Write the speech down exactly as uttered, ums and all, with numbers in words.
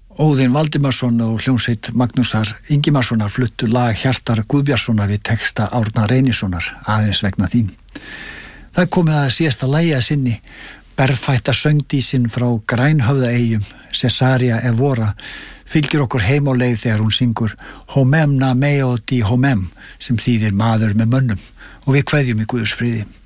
Óðinn Valdimarsson og hljómsveit Magnúsar Ingimarssonar fluttu lag Hjartar Guðbjartssonar við texta Árna Reynissonar, Aðeins vegna þín. Það er komið að síðasta lagi að sinni, berfætta söngdísin frá Grænhöfðaeyjum, Cesaria Evora, fylgir okkur heim á leið þegar hún syngur Homem na meo di homem, sem þýðir maður með mönnum, og við kveðjum í Guðs friði.